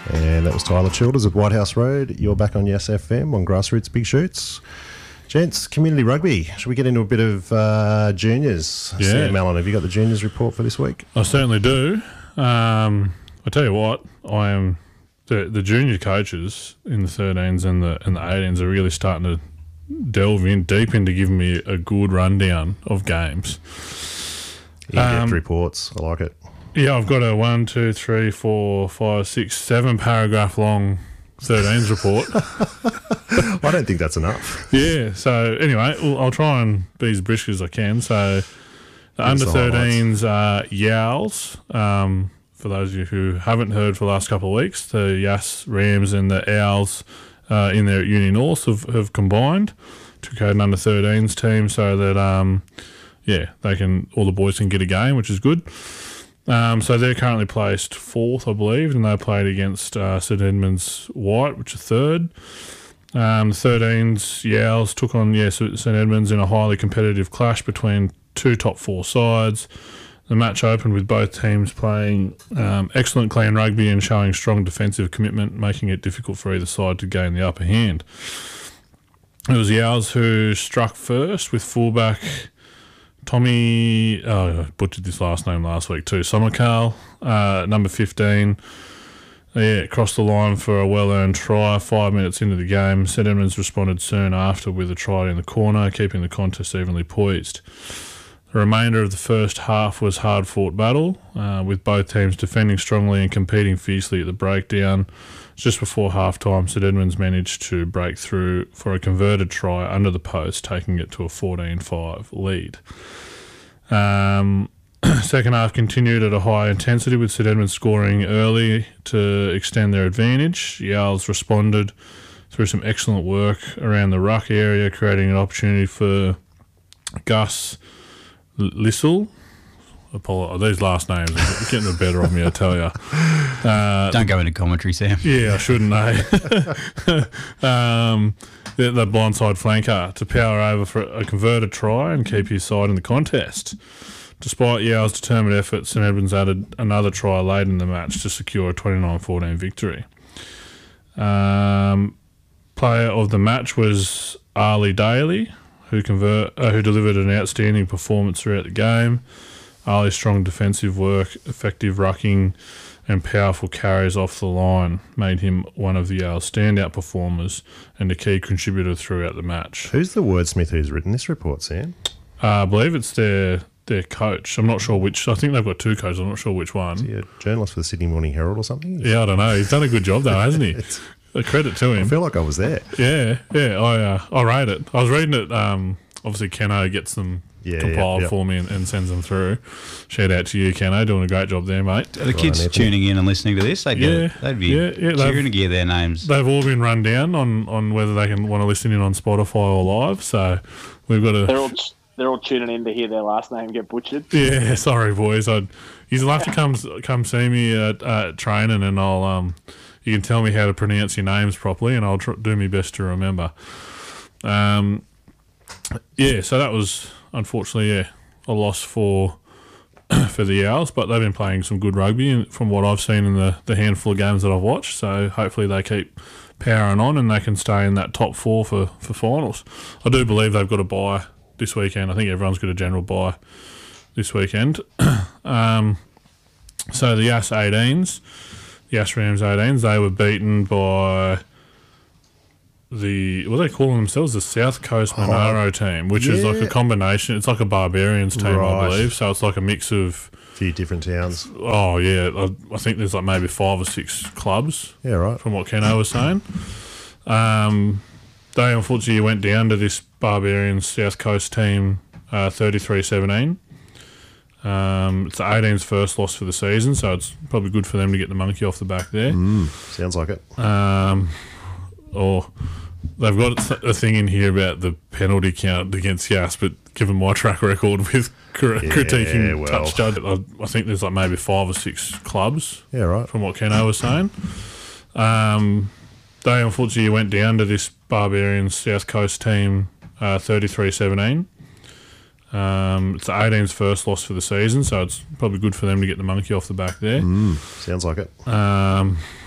And that was Tyler Childers of White House Road. You're back on Yes FM on Grassroots Big Shoots. Gents, community rugby. Should we get into a bit of juniors? Yeah. Sam Allen, have you got the juniors report for this week? I certainly do. I tell you what, I am the junior coaches in the 13s and the 18s are really starting to delve in deep into giving me a good rundown of games. In-depth reports. I like it. Yeah, I've got a 1, 2, 3, 4, 5, 6, 7 paragraph long 13s report. I don't think that's enough. Yeah, so anyway, I'll try and be as brisk as I can. So the under 13s are Yowls. For those of you who haven't heard for the last couple of weeks, the Yass Rams and the Owls in there at Uni North have combined to create an under 13s team so that, they can, all the boys can get a game, which is good. So they're currently placed 4th, I believe, and they played against St Edmunds White, which is 3rd. The 13s, Yowls, took on St Edmunds in a highly competitive clash between two top 4 sides. The match opened with both teams playing excellent clean rugby and showing strong defensive commitment, making it difficult for either side to gain the upper hand. It was Yowls who struck first with fullback Tommy, I butchered this last name last week too, Somerkal, number 15. Crossed the line for a well-earned try 5 minutes into the game. St Edmunds responded soon after with a try in the corner, keeping the contest evenly poised. The remainder of the first half was hard-fought battle, with both teams defending strongly and competing fiercely at the breakdown. Just before half-time, St Edmunds managed to break through for a converted try under the post, taking it to a 14-5 lead. Second half continued at a high intensity, with St Edmunds scoring early to extend their advantage. Yowls responded through some excellent work around the ruck area, creating an opportunity for Gus Lissel. These last names are getting the better of me, I tell you. Don't go into commentary, Sam. Yeah, I shouldn't, the blindside flanker to power over for a converted try and keep his side in the contest. Despite Yow's determined efforts, St Edmunds added another try late in the match to secure a 29-14 victory. Player of the match was Ali Daly, who delivered an outstanding performance throughout the game. Ali's strong defensive work, effective rucking and powerful carries off the line made him one of the Yale's standout performers and a key contributor throughout the match. Who's the wordsmith who's written this report, Sam? I believe it's their coach. I'm not sure which. I think they've got 2 coaches. I'm not sure which one. Is he a journalist for the Sydney Morning Herald or something? Yeah, I don't know. He's done a good job though, hasn't he? A credit to him. I feel like I was there. Yeah. I rate it. I was reading it. Obviously, Keno gets them compiled for me and sends them through. Shout out to you, Keno, doing a great job there, mate. Are the kids tuning in and listening to this? They'd be cheering to hear their names. They've all been run down on whether they can want to listen in on Spotify or live. So we've got to. They're all tuning in to hear their last name get butchered. Yeah, sorry, boys. You'll have to come see me at training, and I'll you can tell me how to pronounce your names properly, and I'll do my best to remember. So that was unfortunately a loss for the Owls, but they've been playing some good rugby from what I've seen in the handful of games that I've watched. So hopefully they keep powering on and they can stay in that top 4 for finals. I do believe they've got a bye this weekend. I think everyone's got a general bye this weekend. So the Yass 18s, the Yass Rams 18s, they were beaten by what are they calling themselves? The South Coast Monaro team, which is like a combination. It's like a Barbarians team, I believe. So it's like a mix of a few different towns. Oh, yeah. I think there's like maybe 5 or 6 clubs. Yeah, right. From what Keno was saying. They unfortunately went down to this Barbarians South Coast team 33-17. It's the 18's first loss for the season, so it's probably good for them to get the monkey off the back there. Sounds like it. Or they've got a thing in here about the penalty count against Yass, but given my track record with critiquing touch judge, I think there's like maybe 5 or 6 clubs. Yeah, right. From what Keno was saying. They unfortunately went down to this Barbarians South Coast team 33-17. It's the 18's first loss for the season, so it's probably good for them to get the monkey off the back there. Sounds like it.